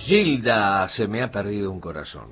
Gilda, se me ha perdido un corazón.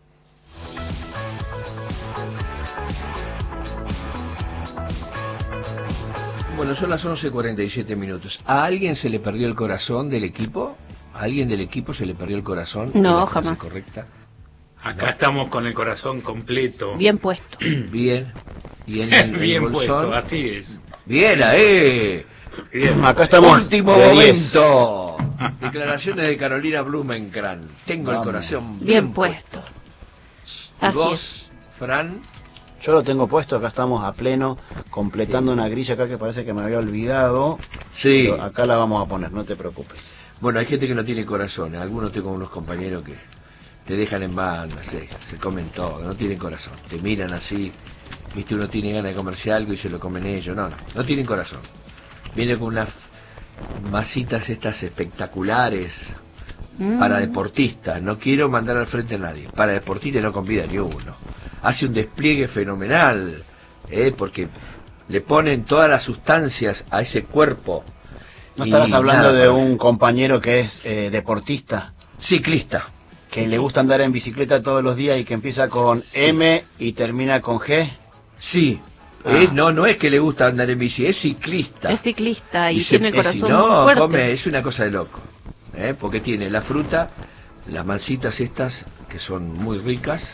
Bueno, son las 11:47 minutos. ¿A alguien se le perdió el corazón del equipo? ¿A alguien del equipo se le perdió el corazón? No, jamás. ¿Correcta? Acá estamos con el corazón completo. Bien puesto. Bien. Y en el Bien bolsón. puesto, así es. Bien, Bien. Acá estamos. Último de momento. Declaraciones de Carolina Blumenkran. Tengo el corazón Bien puesto. ¿Y Así vos, es. Fran? Yo lo tengo puesto, acá estamos a pleno, completando una grilla acá que parece que me había olvidado. Sí. Pero acá la vamos a poner, no te preocupes. Bueno, hay gente que no tiene corazón. Algunos tengo unos compañeros que te dejan en banda, se comen todo, no tienen corazón. Te miran así, viste, uno tiene ganas de comerse algo y se lo comen ellos. No tienen corazón. Viene con unas masitas estas espectaculares para deportistas. No quiero mandar al frente a nadie. Para deportistas no convida ni uno. Hace un despliegue fenomenal, porque le ponen todas las sustancias a ese cuerpo. ¿No estarás hablando nada, de un compañero que es deportista? Ciclista. Que le gusta andar en bicicleta todos los días y que empieza con M y termina con G. Sí. No es que le gusta andar en bici, es ciclista. Es ciclista y se- tiene el corazón si muy no, fuerte. come, es una cosa de loco. Porque tiene la fruta, las mansitas estas, que son muy ricas,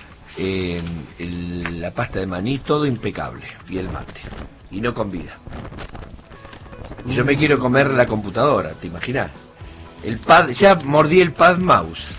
la pasta de maní, todo impecable, y el mate. Y no con vida. Y yo me quiero comer la computadora, ¿te imaginas? El pad, ya mordí el pad mouse.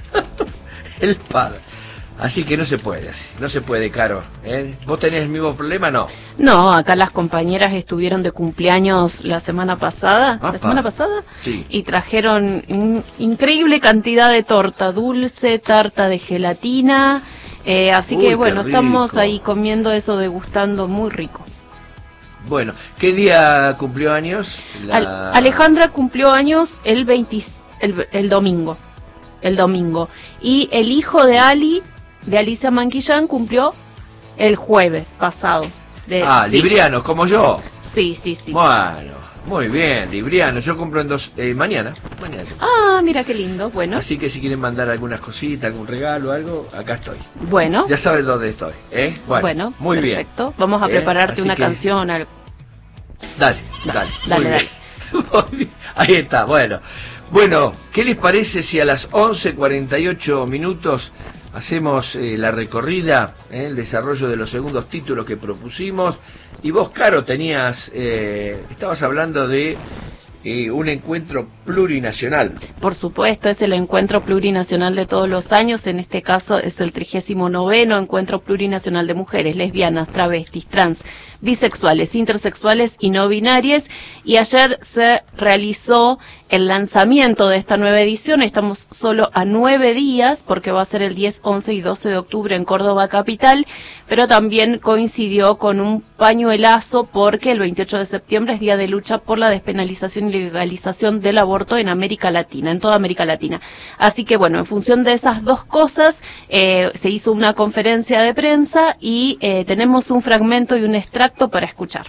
El pad. Así que no se puede así, no se puede, Caro. ¿Vos tenés el mismo problema? No. No, acá las compañeras estuvieron de cumpleaños la semana pasada. Apa. ¿La semana pasada? Sí. Y trajeron una increíble cantidad de torta dulce, tarta de gelatina. Así Uy, que qué bueno, rico. estamos ahí comiendo eso, degustando, muy rico. Bueno, ¿qué día cumplió años? Alejandra cumplió años el domingo. El domingo. Y el hijo de Alicia Manquillán, cumplió el jueves pasado. Sí. Librianos, como yo. Sí. Bueno, muy bien, librianos. Yo cumplo mañana. Mira qué lindo. Bueno. Así que si quieren mandar algunas cositas, algún regalo, algo, acá estoy. Bueno. Ya sabes dónde estoy, Bueno, muy perfecto. bien. Vamos a prepararte Así una que- canción. Dale. Muy bien. Muy bien. Ahí está, bueno. Bueno, ¿qué les parece si a las 11:48 minutos hacemos la recorrida, el desarrollo de los segundos títulos que propusimos? Y vos, Caro, estabas hablando de un encuentro plurinacional. Por supuesto, es el encuentro plurinacional de todos los años. En este caso es el 39º encuentro plurinacional de mujeres, lesbianas, travestis, trans, bisexuales, intersexuales y no binarias. Y ayer se realizó el lanzamiento de esta nueva edición. Estamos solo a 9 días porque va a ser el 10, 11 y 12 de octubre en Córdoba capital, pero también coincidió con un pañuelazo porque el 28 de septiembre es día de lucha por la despenalización y legalización del aborto en América Latina, en toda América Latina. Así que bueno, en función de esas dos cosas, se hizo una conferencia de prensa y tenemos un fragmento y un extracto para escuchar.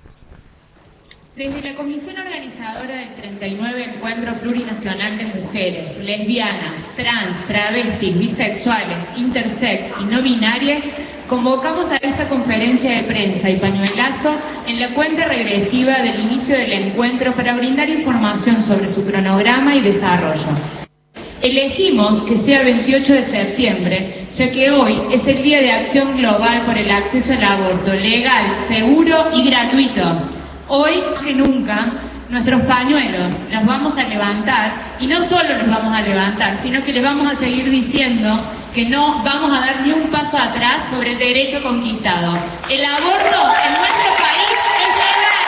Desde la Comisión Organizadora del 39 Encuentro Plurinacional de Mujeres, Lesbianas, Trans, Travestis, Bisexuales, Intersex y No Binarias, convocamos a esta conferencia de prensa y pañuelazo en la cuenta regresiva del inicio del encuentro para brindar información sobre su cronograma y desarrollo. Elegimos que sea 28 de septiembre, ya que hoy es el Día de Acción Global por el acceso al aborto legal, seguro y gratuito. Hoy, más que nunca, nuestros pañuelos los vamos a levantar, y no solo los vamos a levantar, sino que les vamos a seguir diciendo que no vamos a dar ni un paso atrás sobre el derecho conquistado. El aborto en nuestro país es legal.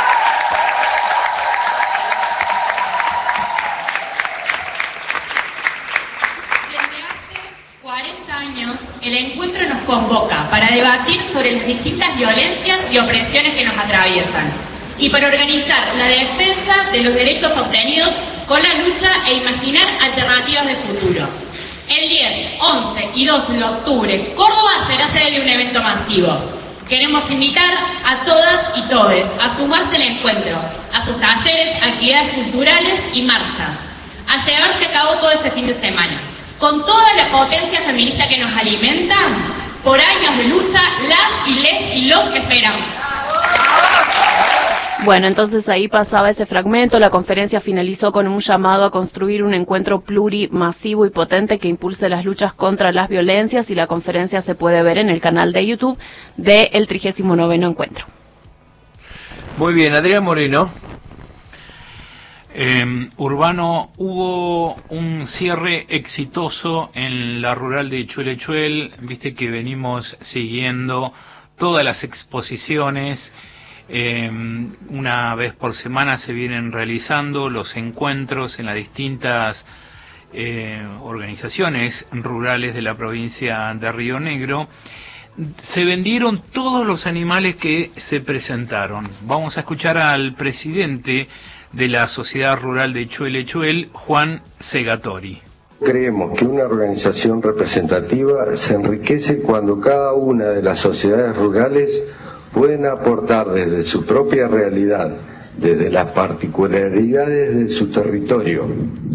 Desde hace 40 años, el encuentro nos convoca para debatir sobre las distintas violencias y opresiones que nos atraviesan y para organizar la defensa de los derechos obtenidos con la lucha e imaginar alternativas de futuro. El 10, 11 y 12 de octubre, Córdoba será sede de un evento masivo. Queremos invitar a todas y todes a sumarse al encuentro, a sus talleres, actividades culturales y marchas. a llevarse a cabo todo ese fin de semana. Con toda la potencia feminista que nos alimenta, por años de lucha, las y les y los esperamos. Bueno, entonces ahí pasaba ese fragmento. La conferencia finalizó con un llamado a construir un encuentro plurimasivo y potente que impulse las luchas contra las violencias, y la conferencia se puede ver en el canal de YouTube del 39º encuentro. Muy bien, Adrián Moreno. Urbano, hubo un cierre exitoso en la rural de Chuelechuel. Viste que venimos siguiendo todas las exposiciones. Una vez por semana se vienen realizando los encuentros en las distintas organizaciones rurales de la provincia de Río Negro. Se vendieron todos los animales que se presentaron. Vamos a escuchar al presidente de la Sociedad Rural de Chuelechuel, Juan Segatori. Creemos que una organización representativa se enriquece cuando cada una de las sociedades rurales pueden aportar desde su propia realidad, desde las particularidades de su territorio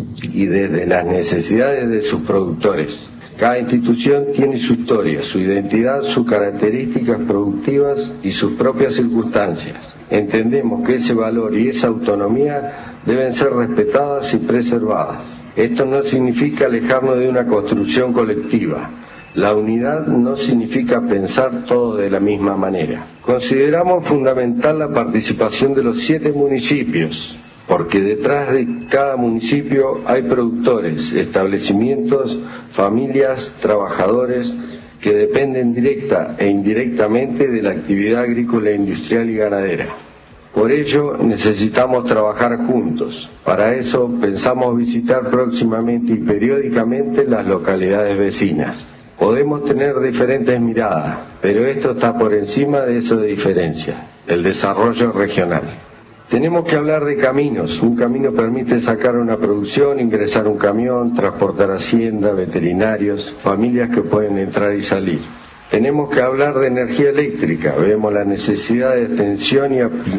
y desde las necesidades de sus productores. Cada institución tiene su historia, su identidad, sus características productivas y sus propias circunstancias. Entendemos que ese valor y esa autonomía deben ser respetadas y preservadas. Esto no significa alejarnos de una construcción colectiva. La unidad no significa pensar todo de la misma manera. Consideramos fundamental la participación de los 7 municipios, porque detrás de cada municipio hay productores, establecimientos, familias, trabajadores que dependen directa e indirectamente de la actividad agrícola, industrial y ganadera. Por ello necesitamos trabajar juntos. Para eso pensamos visitar próximamente y periódicamente las localidades vecinas. Podemos tener diferentes miradas, pero esto está por encima de eso de diferencia, el desarrollo regional. Tenemos que hablar de caminos. Un camino permite sacar una producción, ingresar un camión, transportar hacienda, veterinarios, familias que pueden entrar y salir. Tenemos que hablar de energía eléctrica. Vemos la necesidad de extensión y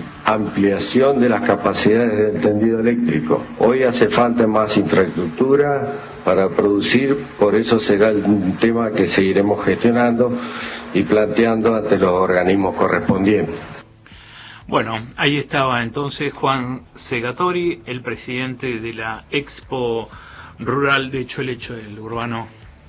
ampliación de las capacidades del tendido eléctrico. Hoy hace falta más infraestructura para producir, por eso será un tema que seguiremos gestionando y planteando ante los organismos correspondientes. Bueno, ahí estaba entonces Juan Segatori, el presidente de la Expo Rural de Chuelechuel, Urbano.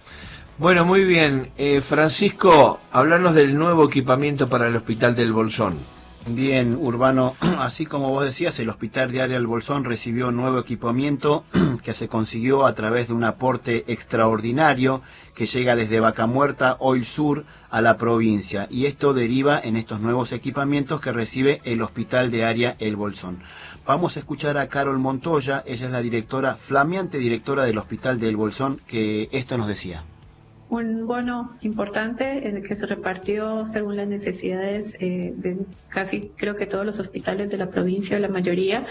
Bueno, muy bien. Francisco, háblanos del nuevo equipamiento para el Hospital del Bolsón. Bien, Urbano, así como vos decías, el Hospital de Área del Bolsón recibió nuevo equipamiento que se consiguió a través de un aporte extraordinario que llega desde Vaca Muerta, Oil Sur, a la provincia. Y esto deriva en estos nuevos equipamientos que recibe el Hospital de Área El Bolsón. Vamos a escuchar a Carol Montoya, ella es la directora, flameante directora del Hospital del Bolsón, que esto nos decía. Un bono importante en el que se repartió según las necesidades de casi creo que todos los hospitales de la provincia, la mayoría,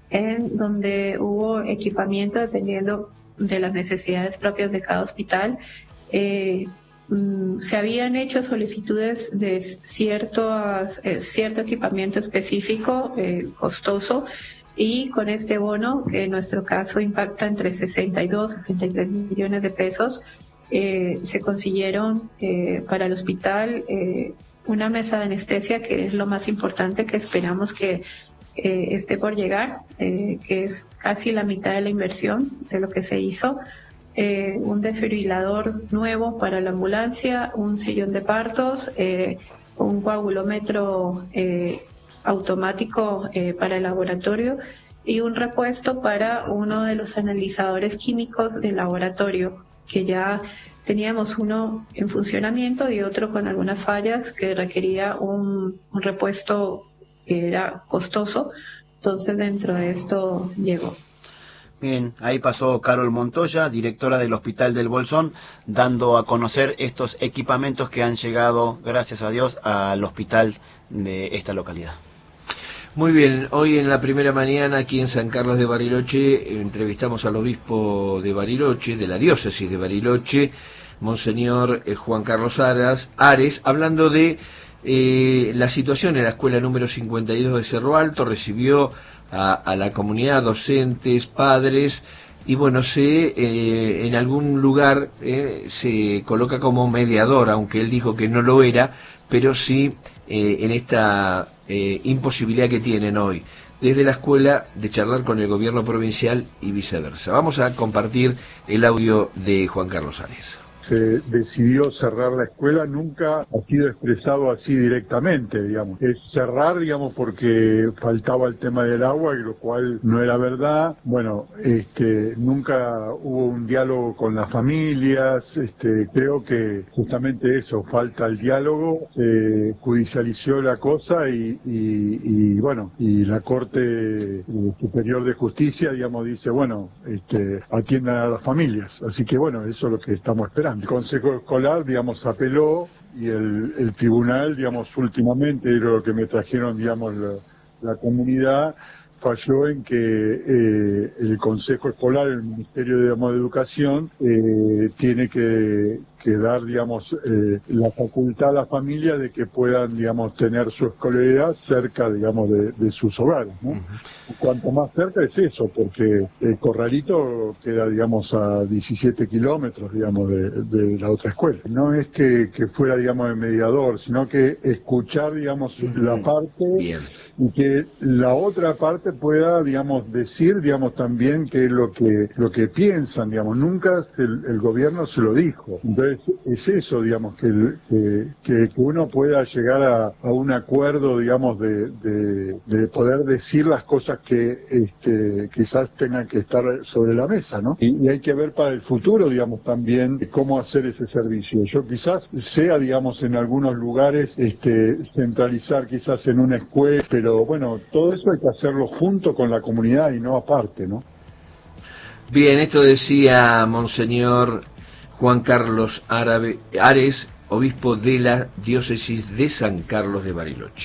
en donde hubo equipamiento dependiendo de las necesidades propias de cada hospital. Se habían hecho solicitudes de cierto equipamiento específico, costoso, y con este bono, que en nuestro caso impacta entre 62 y 63 millones de pesos, se consiguieron para el hospital una mesa de anestesia, que es lo más importante, que esperamos que esté por llegar, que es casi la mitad de la inversión de lo que se hizo, un desfibrilador nuevo para la ambulancia, un sillón de partos, un coagulómetro automático para el laboratorio y un repuesto para uno de los analizadores químicos del laboratorio, que ya teníamos uno en funcionamiento y otro con algunas fallas que requería un repuesto que era costoso. Entonces dentro de esto llegó. Bien, ahí pasó Carol Montoya, directora del Hospital del Bolsón, dando a conocer estos equipamientos que han llegado, gracias a Dios, al hospital de esta localidad. Muy bien, hoy en la primera mañana aquí en San Carlos de Bariloche entrevistamos al obispo de Bariloche, de la diócesis de Bariloche, Monseñor Juan Carlos Ares, hablando de la situación en la escuela número 52 de Cerro Alto. Recibió a la comunidad, docentes, padres, y bueno, en algún lugar se coloca como mediador, aunque él dijo que no lo era, pero sí en esta imposibilidad que tienen hoy desde la escuela de charlar con el gobierno provincial y viceversa. Vamos a compartir el audio de Juan Carlos Ares. Se decidió cerrar la escuela, nunca ha sido expresado así directamente, digamos. Es cerrar, digamos, porque faltaba el tema del agua, y lo cual no era verdad. Bueno, nunca hubo un diálogo con las familias, creo que justamente eso, falta el diálogo, judicializó la cosa y bueno, y la Corte Superior de Justicia, digamos, dice, bueno, atiendan a las familias. Así que bueno, eso es lo que estamos esperando. El Consejo Escolar, digamos, apeló, y el tribunal, digamos, últimamente, lo que me trajeron, digamos, la comunidad, falló en que el Consejo Escolar, el Ministerio de Educación, tiene que dar, digamos, la facultad a las familias de que puedan, digamos, tener su escolaridad cerca, digamos, de sus hogares, ¿no? Uh-huh. Cuanto más cerca es eso, porque el Corralito queda, digamos, a 17 kilómetros, digamos, de la otra escuela. No es que fuera, digamos, el mediador, sino que escuchar, digamos, la parte. Bien. Y que la otra parte pueda, digamos, decir, digamos, también qué es lo que piensan, digamos. Nunca el gobierno se lo dijo. Entonces, es eso, digamos, que uno pueda llegar a un acuerdo, digamos, de poder decir las cosas que quizás tengan que estar sobre la mesa, ¿no? Y hay que ver para el futuro, digamos, también cómo hacer ese servicio. Yo quizás sea, digamos, en algunos lugares centralizar quizás en una escuela, pero bueno, todo eso hay que hacerlo junto con la comunidad y no aparte, ¿no? Bien, esto decía Monseñor Juan Carlos Ares, obispo de la diócesis de San Carlos de Bariloche.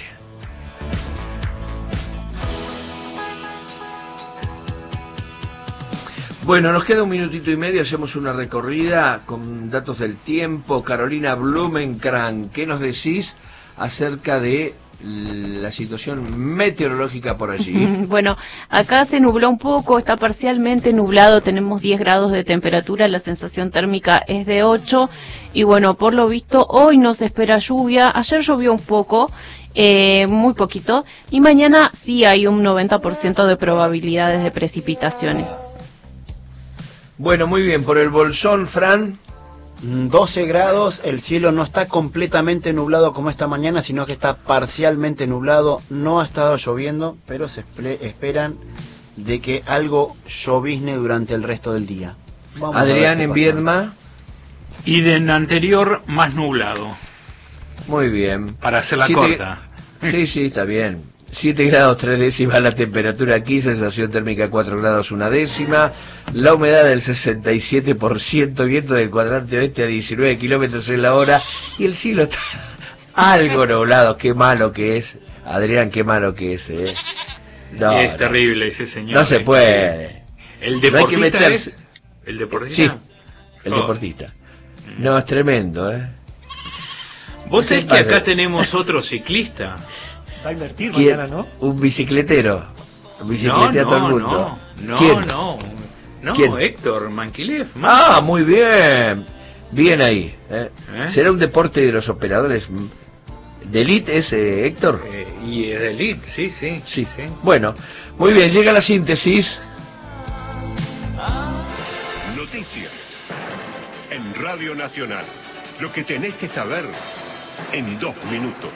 Bueno, nos queda un minutito y medio, hacemos una recorrida con datos del tiempo. Carolina Blumenkranz, ¿qué nos decís acerca de la situación meteorológica por allí? Bueno, acá se nubló un poco, está parcialmente nublado, tenemos 10 grados de temperatura, la sensación térmica es de 8 y bueno, por lo visto hoy no se espera lluvia, ayer llovió un poco, muy poquito, y mañana sí hay un 90% de probabilidades de precipitaciones. Bueno, muy bien, por el Bolsón, Fran. 12 grados, el cielo no está completamente nublado como esta mañana, sino que está parcialmente nublado, no ha estado lloviendo, pero se esperan de que algo llovizne durante el resto del día. Vamos Adrián, en Viedma. Y de anterior, más nublado. Muy bien. Para hacerla corta. Sí, está bien. 7 grados 3 décimas la temperatura aquí, sensación térmica 4 grados 1 décima, la humedad del 67%, viento del cuadrante oeste a 19 kilómetros en la hora, y el cielo está algo nublado. Qué malo que es, Adrián, qué malo que es, No, es terrible ese señor. No se puede. ¿El deportista no hay que meterse. ¿El deportista? Sí, el deportista. No, es tremendo, Vos sabés que acá tenemos otro ciclista. Va a invertir mañana, ¿no? Un bicicletero. Bicicletea todo el mundo. No, ¿Quién? Héctor Manquilev. Ah, muy bien. Bien ahí. ¿Será un deporte de los operadores de elite ese, Héctor? Y es de elite, sí. Bueno, muy bien, llega la síntesis. Noticias en Radio Nacional. Lo que tenés que saber en 2 minutos.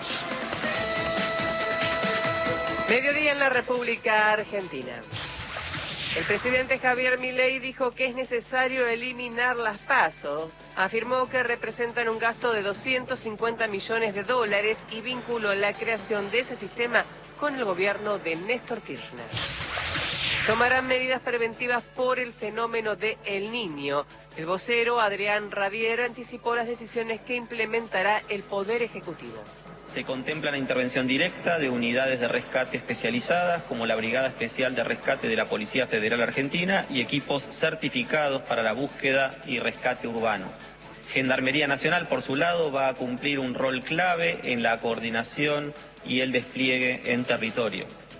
Mediodía en la República Argentina. El presidente Javier Milei dijo que es necesario eliminar las PASO. Afirmó que representan un gasto de 250 millones de dólares y vinculó la creación de ese sistema con el gobierno de Néstor Kirchner. Tomarán medidas preventivas por el fenómeno de El Niño. El vocero Adrián Radier anticipó las decisiones que implementará el Poder Ejecutivo. Se contempla la intervención directa de unidades de rescate especializadas como la Brigada Especial de Rescate de la Policía Federal Argentina y equipos certificados para la búsqueda y rescate urbano. Gendarmería Nacional, por su lado, va a cumplir un rol clave en la coordinación y el despliegue en territorio.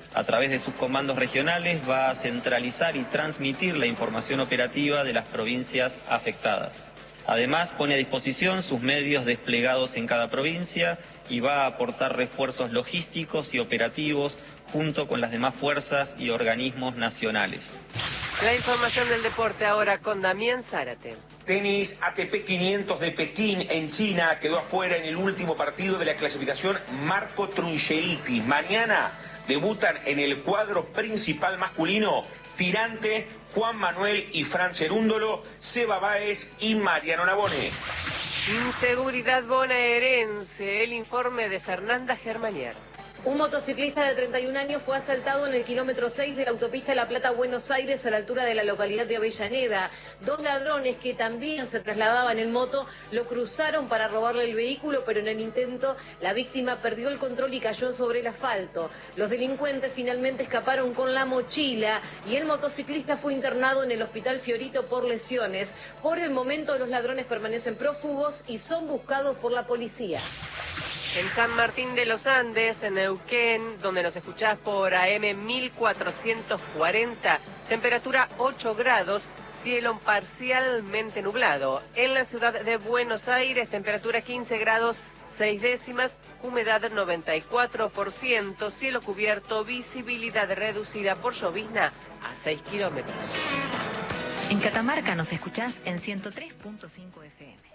A través de sus comandos regionales va a centralizar y transmitir la información operativa de las provincias afectadas. Además, pone a disposición sus medios desplegados en cada provincia y va a aportar refuerzos logísticos y operativos junto con las demás fuerzas y organismos nacionales. La información del deporte ahora con Damián Zárate. Tenis ATP 500 de Pekín en China quedó afuera en el último partido de la clasificación Marco Trungeliti. Mañana debutan en el cuadro principal masculino Tirante, Juan Manuel y Fran Cerúndolo, Seba Báez y Mariano Navone. Inseguridad bonaerense, el informe de Fernanda Germanier. Un motociclista de 31 años fue asaltado en el kilómetro 6 de la autopista La Plata-Buenos Aires a la altura de la localidad de Avellaneda. Dos ladrones que también se trasladaban en moto lo cruzaron para robarle el vehículo, pero en el intento la víctima perdió el control y cayó sobre el asfalto. Los delincuentes finalmente escaparon con la mochila y el motociclista fue internado en el Hospital Fiorito por lesiones. Por el momento los ladrones permanecen prófugos y son buscados por la policía. En San Martín de los Andes, en Neuquén, donde nos escuchás por AM 1440, temperatura 8 grados, cielo parcialmente nublado. En la ciudad de Buenos Aires, temperatura 15 grados, 6 décimas, humedad 94%, cielo cubierto, visibilidad reducida por llovizna a 6 kilómetros. En Catamarca nos escuchás en 103.5 FM.